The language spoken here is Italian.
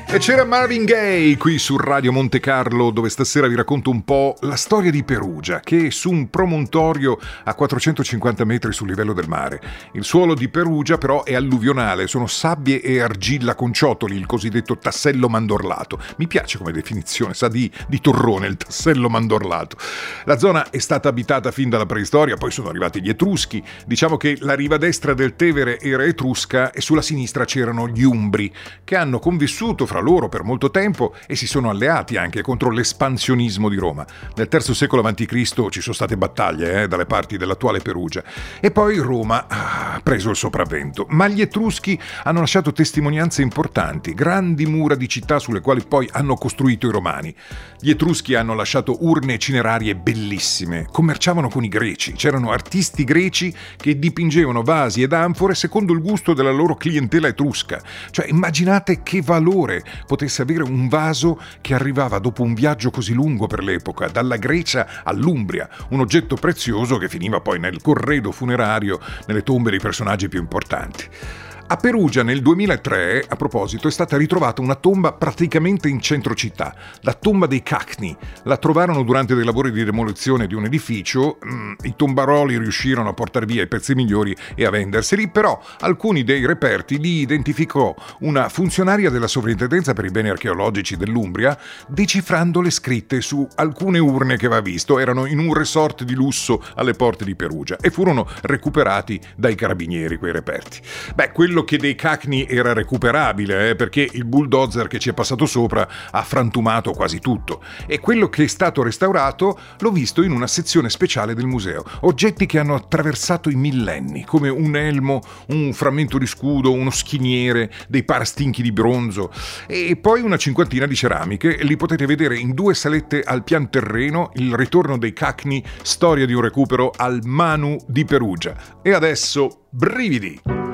E c'era Marvin Gaye qui su Radio Monte Carlo, dove stasera vi racconto un po' la storia di Perugia, che è su un promontorio a 450 metri sul livello del mare. Il suolo di Perugia però è alluvionale, sono sabbie e argilla con ciotoli, il cosiddetto tassello mandorlato. Mi piace come definizione, sa di torrone il tassello mandorlato. La zona è stata abitata fin dalla preistoria, poi sono arrivati gli Etruschi. Diciamo che la riva destra del Tevere era etrusca e sulla sinistra c'erano gli Umbri, che hanno convissuto fra loro per molto tempo e si sono alleati anche contro l'espansionismo di Roma. Nel III secolo a.C. ci sono state battaglie dalle parti dell'attuale Perugia e poi Roma ha preso il sopravvento. Ma gli Etruschi hanno lasciato testimonianze importanti, grandi mura di città sulle quali poi hanno costruito i Romani. Gli Etruschi hanno lasciato urne cinerarie bellissime, commerciavano con i Greci, c'erano artisti greci che dipingevano vasi ed anfore secondo il gusto della loro clientela etrusca. Cioè immaginate che valore potesse avere un vaso che arrivava dopo un viaggio così lungo per l'epoca, dalla Grecia all'Umbria, un oggetto prezioso che finiva poi nel corredo funerario, nelle tombe dei personaggi più importanti. A Perugia nel 2003, a proposito, è stata ritrovata una tomba praticamente in centro città, la tomba dei Cacni. La trovarono durante dei lavori di demolizione di un edificio, i tombaroli riuscirono a portare via i pezzi migliori e a venderseli, però alcuni dei reperti li identificò una funzionaria della Sovrintendenza per i beni archeologici dell'Umbria, decifrando le scritte su alcune urne che aveva visto, erano in un resort di lusso alle porte di Perugia e furono recuperati dai carabinieri quei reperti. Beh, quello che dei Cacni era recuperabile, perché il bulldozer che ci è passato sopra ha frantumato quasi tutto. E quello che è stato restaurato l'ho visto in una sezione speciale del museo. Oggetti che hanno attraversato i millenni, come un elmo, un frammento di scudo, uno schiniere, dei parastinchi di bronzo e poi una cinquantina di ceramiche. Li potete vedere in 2 salette al pian terreno, il ritorno dei Cacni, storia di un recupero al Manu di Perugia. E adesso brividi!